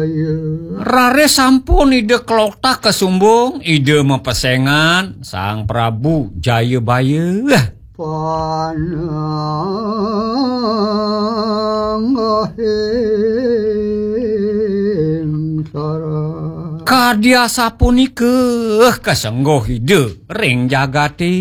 Rare sampun ide keloktak kesumbung, ide mepesengan Sang Prabu Jayabaya. Kadia sapunikeun kasenggoh ide ring jagati.